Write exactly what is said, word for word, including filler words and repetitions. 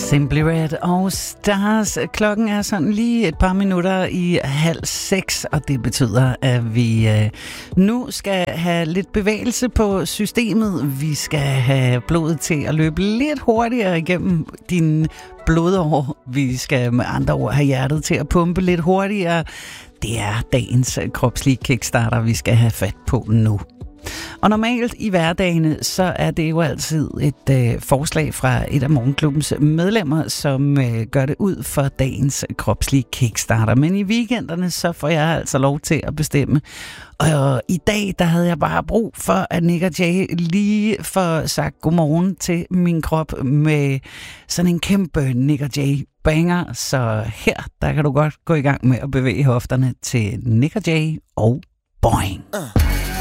Simply Red og Stars. Klokken er sådan lige et par minutter i halv seks, og det betyder, at vi øh, nu skal have lidt bevægelse på systemet. Vi skal have blodet til at løbe lidt hurtigere igennem dine blodår. Vi skal med andre ord have hjertet til at pumpe lidt hurtigere. Det er dagens kropslige kickstarter, vi skal have fat på nu. Og normalt i hverdagene, så er det jo altid et øh, forslag fra et af Morgenklubbens medlemmer, som øh, gør det ud for dagens kropslige kickstarter. Men i weekenderne, så får jeg altså lov til at bestemme. Og i dag, der havde jeg bare brug for, at Nik og Jay lige får sagt godmorgen til min krop med sådan en kæmpe Nik og Jay banger. Så her, der kan du godt gå i gang med at bevæge hofterne til Nik og Jay og Boing. Uh.